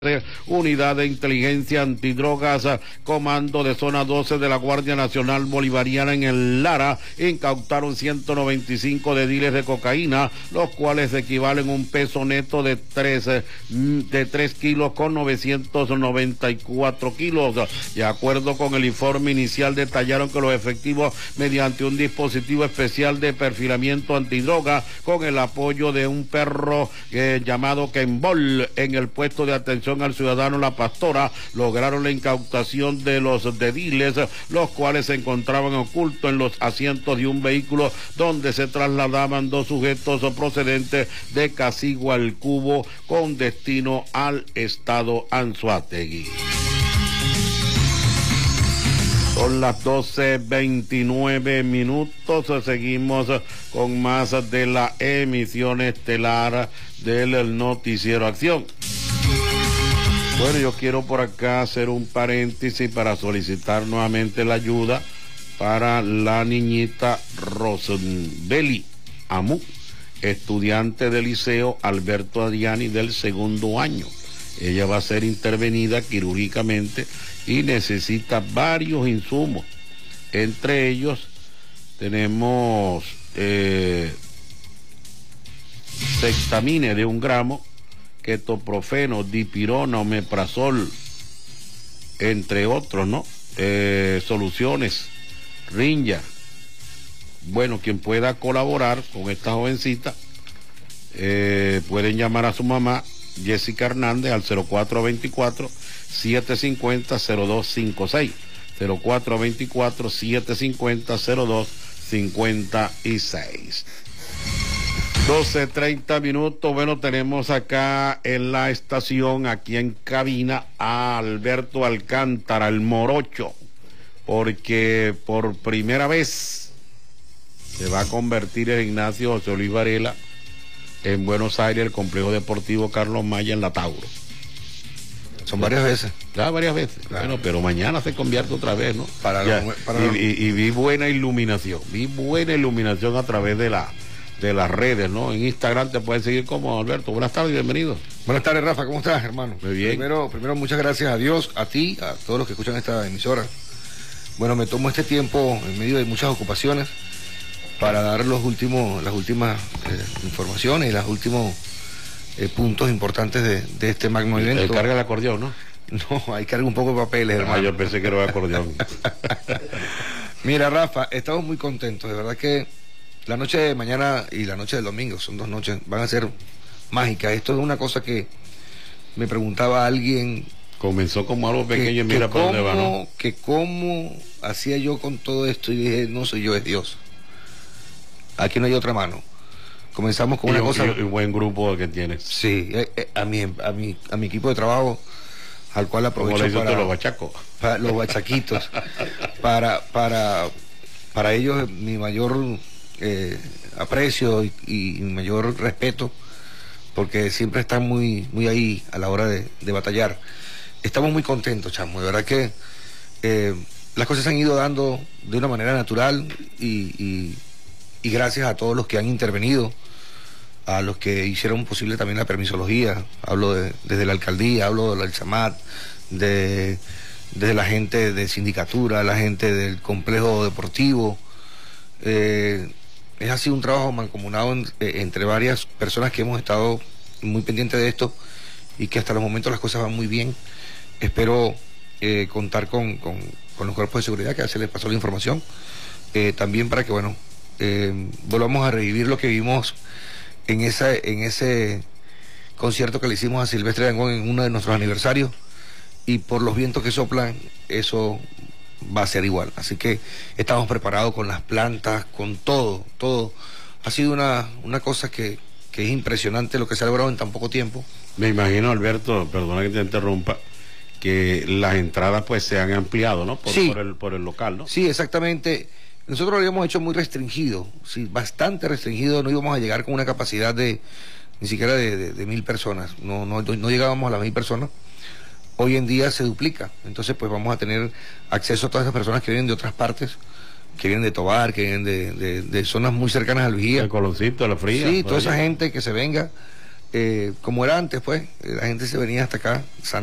Unidad de Inteligencia Antidrogas, Comando de Zona 12 de la Guardia Nacional Bolivariana en el Lara, incautaron 195 dediles de cocaína, los cuales equivalen a un peso neto de 3 kilos con 994 kilos. De acuerdo con el informe inicial, detallaron que los efectivos, mediante un dispositivo especial de perfilamiento antidroga, con el apoyo de un perro llamado Kembol en el puesto de atención al ciudadano La Pastora, lograron la incautación de los dediles, los cuales se encontraban ocultos en los asientos de un vehículo donde se trasladaban dos sujetos procedentes de Casigua al Cubo con destino al estado Anzoátegui. Son las 12:29, seguimos con más de la emisión estelar del Noticiero Acción. Bueno, yo quiero por acá hacer un paréntesis para solicitar nuevamente la ayuda para la niñita Rosbeli Amu, estudiante del Liceo Alberto Adriani del segundo año. Ella va a ser intervenida quirúrgicamente y necesita varios insumos. Entre ellos tenemos Sextamine de 1 gramo, ketoprofeno, dipirona, omeprazol, entre otros, ¿no? Soluciones, Rinja. Bueno, quien pueda colaborar con esta jovencita, pueden llamar a su mamá, Jessica Hernández, al 0424-750-0256. 0424-750-0256. 12:30. Bueno, tenemos acá en la estación, aquí en cabina, a Alberto Alcántara, el morocho, porque por primera vez se va a convertir el Ignacio José Luis Varela en Buenos Aires, el complejo deportivo Carlos Maya en la Tauro. Son varias veces. Ya varias veces. Claro. Bueno, pero mañana se convierte otra vez, ¿no? Y vi buena iluminación. Vi buena iluminación a través de las redes, ¿no? En Instagram te pueden seguir como Alberto. Buenas tardes, bienvenido. Buenas tardes, Rafa, ¿cómo estás, hermano? Muy bien. Primero, muchas gracias a Dios, a ti, a todos los que escuchan esta emisora. Bueno, me tomo este tiempo en medio de muchas ocupaciones para dar las últimas informaciones y los últimos puntos importantes de este magno evento. Carga el acordeón, ¿no? No, hay carga un poco de papeles, hermano. Yo pensé que era el acordeón. Mira, Rafa, estamos muy contentos, de verdad que la noche de mañana y la noche del domingo, son 2 noches, van a ser mágicas. Esto es una cosa que me preguntaba alguien. Comenzó como algo pequeño y mira para dónde va, ¿no? Que cómo hacía yo con todo esto, y dije, no soy yo, es Dios. Aquí no hay otra mano. Comenzamos con una cosa. Y un buen grupo que tienes. Sí, a mi equipo de trabajo, al cual aprovecho para los bachacos. Para los bachaquitos. para ellos mi mayor aprecio y mayor respeto, porque siempre están muy ahí a la hora de batallar. Estamos muy contentos, chamo, de verdad que las cosas se han ido dando de una manera natural y gracias a todos los que han intervenido, a los que hicieron posible también la permisología. Hablo desde la alcaldía, hablo del Alzamat, desde la gente de sindicatura, la gente del complejo deportivo. Es así un trabajo mancomunado entre varias personas que hemos estado muy pendientes de esto y que hasta los momentos las cosas van muy bien. Espero contar con los cuerpos de seguridad, que se les pasó la información, también para que, bueno, volvamos a revivir lo que vimos en ese concierto que le hicimos a Silvestre Dangond en uno de nuestros aniversarios, y por los vientos que soplan, eso va a ser igual. Así que estamos preparados con las plantas, con todo. Ha sido una cosa que es impresionante lo que se ha logrado en tan poco tiempo. Me imagino, Alberto, perdona que te interrumpa, que las entradas pues se han ampliado, ¿no? Sí. Por el local, ¿no? Sí, exactamente. Nosotros lo habíamos hecho muy restringido, sí, bastante restringido. No íbamos a llegar con una capacidad ni siquiera de 1.000 personas. No llegábamos a las 1.000 personas. Hoy en día se duplica. Entonces, pues vamos a tener acceso a todas esas personas que vienen de otras partes, que vienen de Tobar, que vienen de zonas muy cercanas al Vigía. El Coloncito, la Fría. Sí, toda esa gente que se venga como era antes, pues, la gente se venía hasta acá,